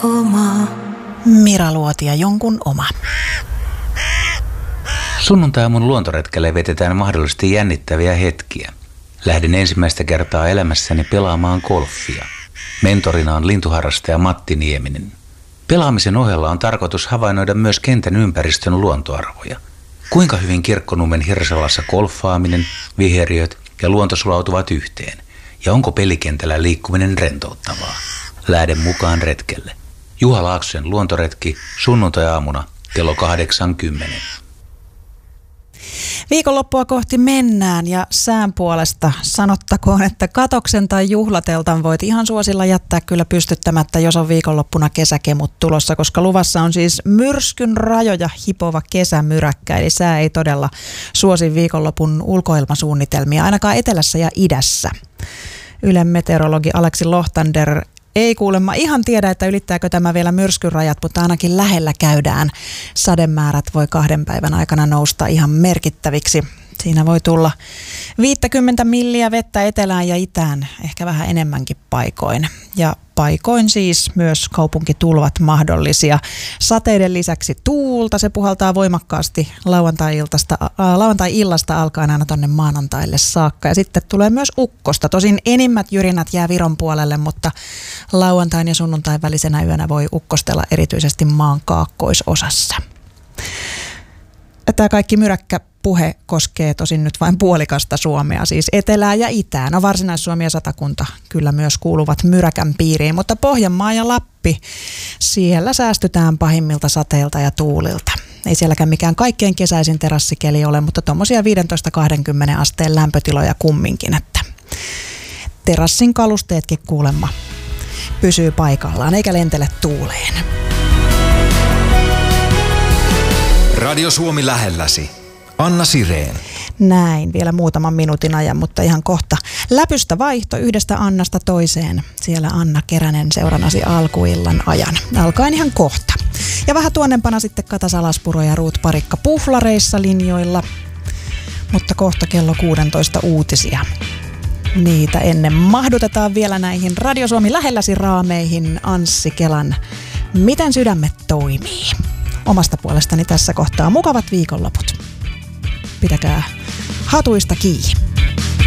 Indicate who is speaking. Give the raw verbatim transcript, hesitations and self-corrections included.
Speaker 1: oma.
Speaker 2: Mira Luoti ja jonkun oma.
Speaker 3: Sunnuntai-aamun luontoretkelle vetetään mahdollisesti jännittäviä hetkiä. Lähden ensimmäistä kertaa elämässäni pelaamaan golfia. Mentorina on lintuharrastaja Matti Nieminen. Pelaamisen ohella on tarkoitus havainnoida myös kentän ympäristön luontoarvoja. Kuinka hyvin Kirkkonummen Hirsalassa golfaaminen, viheriöt ja luonto sulautuvat yhteen? Ja onko pelikentällä liikkuminen rentouttavaa? Lähden mukaan retkelle. Juha Laaksosen luontoretki sunnuntai-aamuna kello kahdeksankymmentä.
Speaker 2: Viikonloppua kohti mennään ja sään puolesta sanottakoon, että katoksen tai juhlateltan voit ihan suosilla jättää kyllä pystyttämättä, jos on viikonloppuna kesäkemut tulossa, koska luvassa on siis myrskyn rajoja hipova kesämyräkkä, eli sää ei todella suosi viikonlopun ulkoilmasuunnitelmia, ainakaan etelässä ja idässä. Ylen meteorologi Aleksi Lohtander ei kuulemma ihan tiedä, että ylittääkö tämä vielä myrskyrajat, mutta ainakin lähellä käydään. Sademäärät voi kahden päivän aikana nousta ihan merkittäviksi. Siinä voi tulla viisikymmentä milliä vettä etelään ja itään, ehkä vähän enemmänkin paikoin. Ja paikoin siis myös kaupunkitulvat mahdollisia. Sateiden lisäksi tuulta, se puhaltaa voimakkaasti lauantai-illasta, äh, lauantai-illasta alkaen aina tonne maanantaille saakka. Ja sitten tulee myös ukkosta. Tosin enimmät jyrinät jää Viron puolelle, mutta lauantain ja sunnuntain välisenä yönä voi ukkostella erityisesti maan kaakkoisosassa. Tämä kaikki myräkkä puhe koskee tosin nyt vain puolikasta Suomea, siis etelää ja itää. No Varsinais-Suomi ja Satakunta kyllä myös kuuluvat myräkän piiriin, mutta Pohjanmaa ja Lappi, siellä säästytään pahimmilta sateilta ja tuulilta. Ei sielläkään mikään kaikkein kesäisin terassikeli ole, mutta tuommoisia viisitoista kaksikymmentä asteen lämpötiloja kumminkin, että terassin kalusteetkin kuulemma pysyy paikallaan eikä lentele tuuleen.
Speaker 4: Radio Suomi lähelläsi. Anna Sireen.
Speaker 2: Näin, vielä muutaman minuutin ajan, mutta ihan kohta läpystä vaihto yhdestä Annasta toiseen. Siellä Anna Keränen seurannasi alkuillan ajan. Alkaen ihan kohta. Ja vähän tuonnempana sitten Kata Salaspuro ja Ruut Parikka puhlareissa linjoilla. Mutta kohta kello kuusitoista uutisia. Niitä ennen mahdutetaan vielä näihin Radio Suomi lähelläsi raameihin Anssi Kelan Miten sydämet toimii. Omasta puolestani tässä kohtaa mukavat viikonloput. Pitäkää hatuista kiinni.